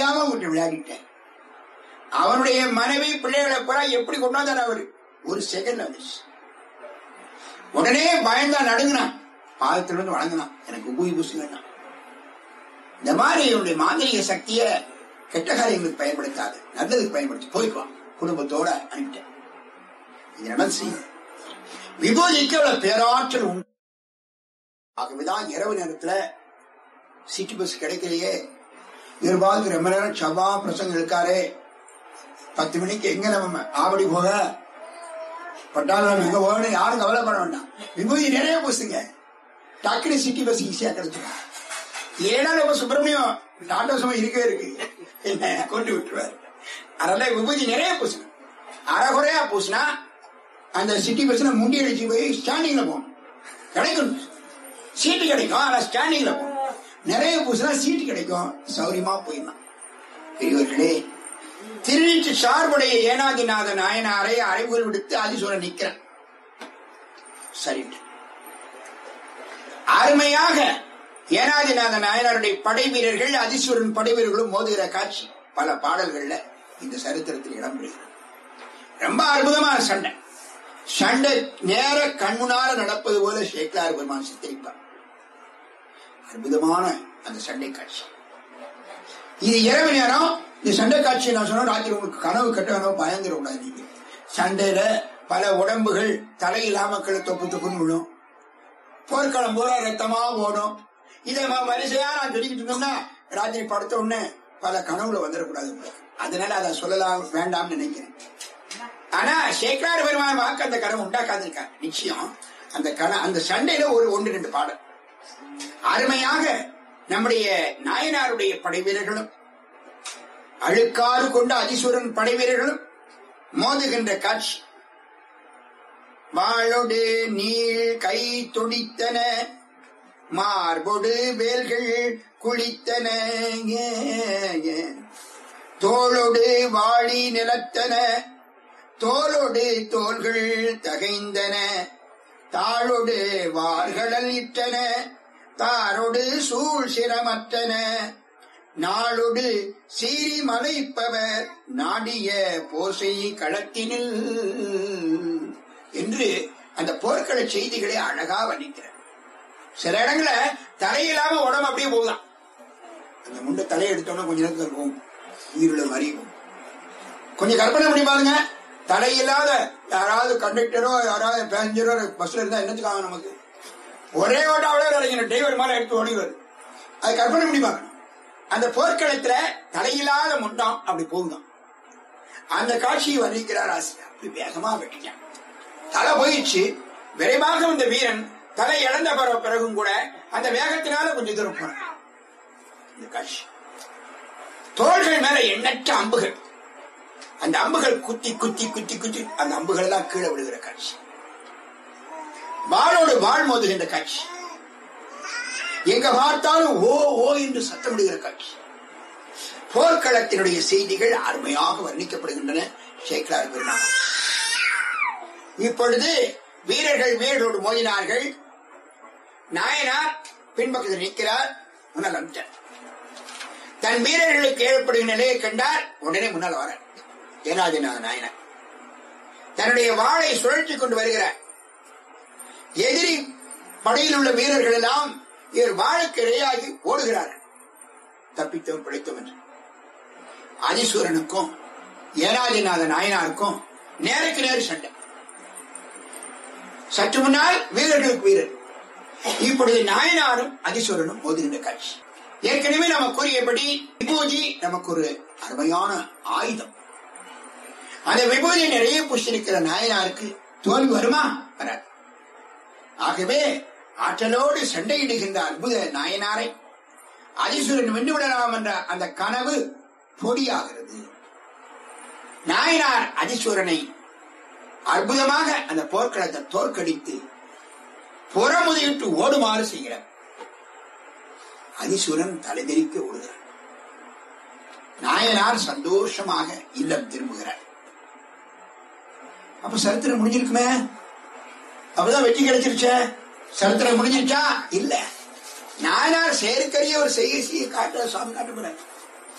தெரியாம உங்கள்கிட்ட விளையாடிட்டேன். அவனுடைய மனைவி பிள்ளைகளை பூரா எப்படி கொண்டாந்தார் அவரு? ஒரு செகண்ட் வந்துச்சு. உடனே பயந்தா நடுங்கினான், பாதத்திலிருந்து வழங்கினான், எனக்கு உபயோகி பூசுங்க. இந்த மாதிரி என்னுடைய மாந்திரிக சக்திய கெட்ட காரியங்களுக்கு பயன்படுத்தாது, நல்லதுக்கு பயன்படுத்தி போய்க்குவான். குடும்பத்தோட அனுப்பிட்டேன். இது நடந்து விபூதிக்கு அவ்வளவு பேராற்றல் உண்டு. ஆகவேதான் இரவு நேரத்துல சிட்டி பஸ் கிடைக்கலையே, இருபாலுக்கு ரொம்ப நேரம் சபா பிரசங்கம் இருக்காரு, 10 மணிக்கு எங்க நம்ம ஆவடி போக பட்டாளம் எங்க போகணும் யாரும் கவலைப்பட வேண்டாம். விபூதி நிறைய பூசுங்க, டக்குனு சிட்டி பஸ் ஈஸியா கிடைச்சிடும். ஏன்னா நம்ம சுப்பிரமணியம் டாட்டா சும்மா இருக்கவே இருக்கு, என்ன கொண்டு விட்டுருவாரு. அதனால விபூதி நிறைய பூசணும். அரைகுறையா பூசினா அந்த சிட்டி பஸ்ல முண்டி அடிச்சு போய் ஸ்டாண்டிங்ல போகணும், கிடைக்கும் சீட்டு கிடைக்கும். ஆனா ஸ்டாண்டிங்ல போகணும். நிறைய பூசினா சீட்டு கிடைக்கும், சௌரியமா போயிடலாம். பெரியவர்களே, திருநீற்று சார்புடைய ஏனாதிநாத நாயனாரை அறிவுகள் விடுத்து அதிசூரன் நிற்கிறான். சரி, அருமையாக ஏனாதிநாத நாயனாருடைய படை வீரர்கள் அதிசூரன் படை வீரர்களும் மோதுகிற காட்சி பல பாடல்கள்ல இந்த சரித்திரத்தில் இடம்பெறுகிறது. ரொம்ப அற்புதமான சண்டை. சண்டை நேர கண்முனால நடப்பது போல சேக்கிழார் பெருமான் சித்தரிப்பார். அற்புதமான அந்த சண்டை காட்சி. இது இரவு நேரம். இந்த சண்டை காட்சியை நான் சொன்ன ராத்திரி உங்களுக்கு கனவு கட்ட பயந்துட கூடாது. நீங்க சண்டையில பல உடம்புகள் தலையில்லாம மக்களை தொப்பு தொப்புன்னு விடும், போர்க்களம் பூரா ரத்தமா போடும். இதை வரிசையா நான் சொல்லிக்கிட்டு இருந்தோம்னா ராத்திரி படுத்த உடனே பல கனவுல வந்துடக்கூடாது. அதனால அதை சொல்லலாம் வேண்டாம்னு நினைக்கிறேன். ஆனா சேக்கிழார் பெருமான் வாக்கு அந்த கனவு உண்டாக்காதிருக்காங்க நிச்சயம். அந்த சண்டையில ஒரு 1-2 பாடல் அருமையாக நம்முடைய நாயனாருடைய படை வீரர்களும் அழுக்காறு கொண்ட அதிசூரன் படை வீரர்களும் மோதுகின்ற காட்சி. வாளொடு நீள் கை துடித்தன, மார்பொடு வேல்கள் குளித்தன, தோளொடு வாளி நிலத்தன, தோளொடு தோள்கள் தகைந்தன, தாளொடு வாள்களல் இட்டன, தாரொடு சூழ் சிரமற்றன, நாளொடு சீரி மலைப்பவர் நாடிய போசை களத்தினில் என்று அந்த போர்க்கள செய்திகளை அழகா வர்ணிக்கிறார். சில இடங்கள தலையில்லாம உடம்பு அப்படியே போகுதான். அந்த முண்டை தலையை எடுத்தோம்னா கொஞ்ச நேரத்தில் இருக்கும், உயிருள்ள அறியும். கொஞ்சம் கற்பனை பண்ணி பாருங்க, தலையில்லாத யாராவது கண்டக்டரோ யாராவது பேசஞ்சரோ பஸ்ல இருந்தா என்னத்துக்காக நமக்கு ஒரே ஓட்டாவில இறங்கின டிரைவர் மேல எடுத்து ஓடிவாரு. அது கற்பனை பண்ணி பாருங்க. அந்த போர்க்களத்துல தலையில்லாத முண்டம் அப்படி போகுதான். அந்த காட்சியை வர்ணிக்கிறார் ஆசிரியர். அப்படி வேகமா வெட்டிட்டான், தலை போயிடுச்சு. விரைவாக வந்த வீரன் தலை இழந்த பிறகும் கூட அந்த வேகத்தினால கொஞ்சம் தூரம் போனான். இந்த காட்சி தோள்கள் மேல எண்ணற்ற அம்புகள், அந்த அம்புகள் குத்தி குத்தி குத்தி குத்தி அந்த அம்புகள் எல்லாம் கீழே விழுகிற காட்சி. வாளோடு வாழ் மோதுகின்ற காட்சி. எங்க பார்த்தாலும் ஓ ஓ என்று சத்தமிடுகிற காட்சி. போர்க்களத்தினுடைய செய்திகள் அருமையாக வர்ணிக்கப்படுகின்றன சேக்கிழார் பெருமான். இப்பொழுது வீரர்கள் மேலோடு மோதினார்கள். நாயனார் பின்பக்கத்தில் நிற்கிறார், முன்னால் வந்துட்டார். தன் வீரர்களுக்கு ஏற்படும் நிலையை கண்டார், உடனே முன்னால் வர ஏனாதிநாத நாயனார் தன்னுடைய வாளை சுழற்சி கொண்டு வருகிறார். எதிரி படையில் உள்ள வீரர்கள் எல்லாம் இவர் வாளுக்கு இடையாகி ஓடுகிறார்கள், தப்பித்தவன் பிழைத்தவன் என்று. அதிசூரனுக்கும் ஏனாதிநாத நாயனாருக்கும் நேருக்கு நேரு சண்டை. சற்று முன்னால் வீரர்களுக்கு வீரர், இப்பொழுது நாயனாரும் அதிசூரனும் மோதுகின்ற காட்சி. ஏற்கனவே நம்ம கூறியபடி விபூதி நமக்கு ஒரு அருமையான ஆயுதம். அந்த விபூதி நிறைய புஷ்டிருக்கிற நாயனாருக்கு தோல்வி வருமா? வராது. ஆகவே ஆற்றலோடு சண்டையிடுகின்ற அற்புத நாயனாரை அதிசூரன் வென்றுவிடலாம் என்ற அந்த கனவு பொடியாகிறது. நாயனார் அதிசூரனை அற்புதமாக அந்த போர்க்களத்தை தோற்கடித்து புறமுதியிட்டு ஓடுமாறு செய்கிறார். அதிசூரன் தலைதெறிக்க ஓடுகிறார். நாயனார் சந்தோஷமாக இல்லம் திரும்புகிறார். அப்ப சரித்திரம் முடிஞ்சிருக்குமே, அப்பதான் வெற்றி கிடைச்சிருச்ச, சரித்திரம் முடிஞ்சிருச்சா? இல்ல, நாயனார் செயற்கரிய ஒரு செய்ய காட்ட சாமி காட்ட போறார்.